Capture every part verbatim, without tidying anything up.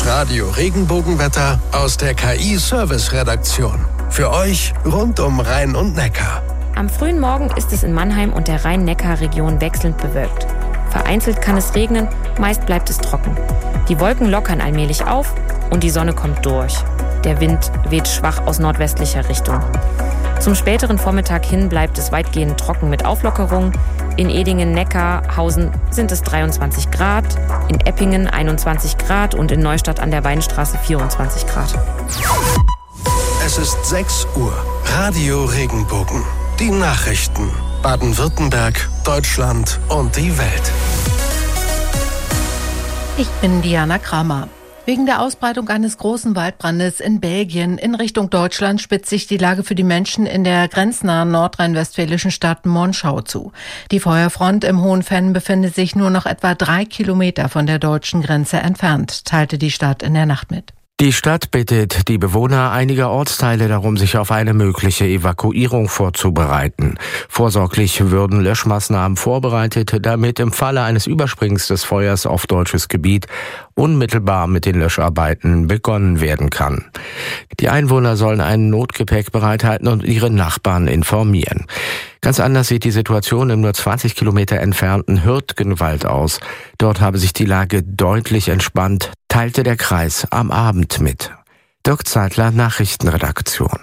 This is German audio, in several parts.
Das Radio Regenbogenwetter aus der K I-Service-Redaktion. Für euch rund um Rhein und Neckar. Am frühen Morgen ist es in Mannheim und der Rhein-Neckar-Region wechselnd bewölkt. Vereinzelt kann es regnen, meist bleibt es trocken. Die Wolken lockern allmählich auf und die Sonne kommt durch. Der Wind weht schwach aus nordwestlicher Richtung. Zum späteren Vormittag hin bleibt es weitgehend trocken mit Auflockerung. In Edingen-Neckarhausen sind es dreiundzwanzig Grad, in Eppingen einundzwanzig Grad und in Neustadt an der Weinstraße vierundzwanzig Grad. Es ist sechs Uhr. Radio Regenbogen. Die Nachrichten. Baden-Württemberg, Deutschland und die Welt. Ich bin Diana Kramer. Wegen der Ausbreitung eines großen Waldbrandes in Belgien in Richtung Deutschland spitzt sich die Lage für die Menschen in der grenznahen nordrhein-westfälischen Stadt Monschau zu. Die Feuerfront im Hohen Venn befindet sich nur noch etwa drei Kilometer von der deutschen Grenze entfernt, teilte die Stadt in der Nacht mit. Die Stadt bittet die Bewohner einiger Ortsteile darum, sich auf eine mögliche Evakuierung vorzubereiten. Vorsorglich würden Löschmaßnahmen vorbereitet, damit im Falle eines Übersprings des Feuers auf deutsches Gebiet unmittelbar mit den Löscharbeiten begonnen werden kann. Die Einwohner sollen ein Notgepäck bereithalten und ihre Nachbarn informieren. Ganz anders sieht die Situation im nur zwanzig Kilometer entfernten Hürtgenwald aus. Dort habe sich die Lage deutlich entspannt, teilte der Kreis am Abend mit. Dirk Zeitler, Nachrichtenredaktion.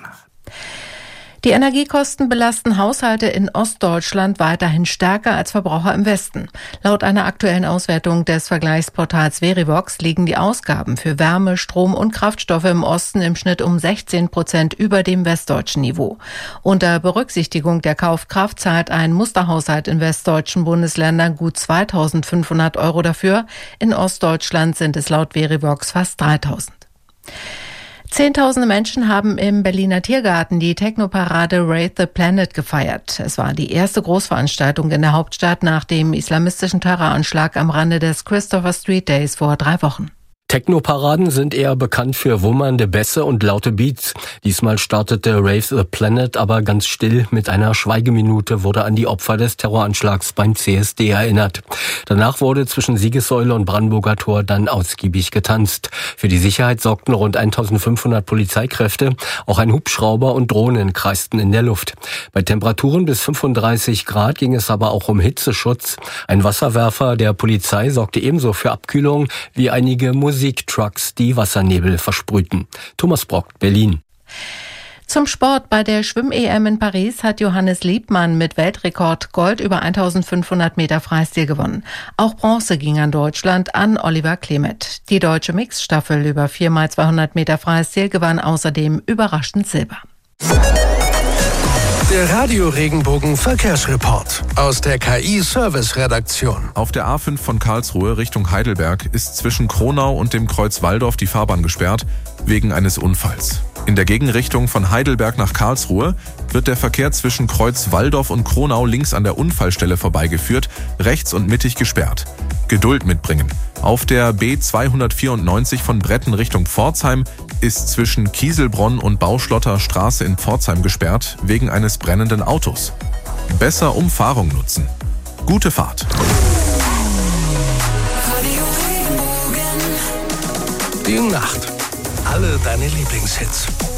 Die Energiekosten belasten Haushalte in Ostdeutschland weiterhin stärker als Verbraucher im Westen. Laut einer aktuellen Auswertung des Vergleichsportals Verivox liegen die Ausgaben für Wärme, Strom und Kraftstoffe im Osten im Schnitt um sechzehn Prozent über dem westdeutschen Niveau. Unter Berücksichtigung der Kaufkraft zahlt ein Musterhaushalt in westdeutschen Bundesländern gut zweitausendfünfhundert Euro dafür. In Ostdeutschland sind es laut Verivox fast dreitausend. Zehntausende Menschen haben im Berliner Tiergarten die Technoparade Raid the Planet gefeiert. Es war die erste Großveranstaltung in der Hauptstadt nach dem islamistischen Terroranschlag am Rande des Christopher Street Days vor drei Wochen. Technoparaden sind eher bekannt für wummernde Bässe und laute Beats. Diesmal startete Rave the Planet aber ganz still. Mit einer Schweigeminute wurde an die Opfer des Terroranschlags beim C S D erinnert. Danach wurde zwischen Siegessäule und Brandenburger Tor dann ausgiebig getanzt. Für die Sicherheit sorgten rund eintausendfünfhundert Polizeikräfte. Auch ein Hubschrauber und Drohnen kreisten in der Luft. Bei Temperaturen bis fünfunddreißig Grad ging es aber auch um Hitzeschutz. Ein Wasserwerfer der Polizei sorgte ebenso für Abkühlung wie einige Musik. Musiktrucks, die Wassernebel versprühten. Thomas Brock, Berlin. Zum Sport. Bei der Schwimm-E M in Paris hat Johannes Liebmann mit Weltrekord Gold über eintausendfünfhundert Meter Freistil gewonnen. Auch Bronze ging an Deutschland an Oliver Klemet. Die deutsche Mixstaffel über vier mal zweihundert Meter Freistil gewann außerdem überraschend Silber. Der Radio Regenbogen Verkehrsreport aus der K I-Service-Redaktion. Auf der A fünf von Karlsruhe Richtung Heidelberg ist zwischen Kronau und dem Kreuz Walldorf die Fahrbahn gesperrt, wegen eines Unfalls. In der Gegenrichtung von Heidelberg nach Karlsruhe wird der Verkehr zwischen Kreuz Walldorf und Kronau links an der Unfallstelle vorbeigeführt, rechts und mittig gesperrt. Geduld mitbringen. Auf der B zweihundertvierundneunzig von Bretten Richtung Pforzheim ist zwischen Kieselbronn und Bauschlotter Straße in Pforzheim gesperrt, wegen eines brennenden Autos. Besser Umfahrung nutzen. Gute Fahrt. Die Nacht. Alle deine Lieblingshits.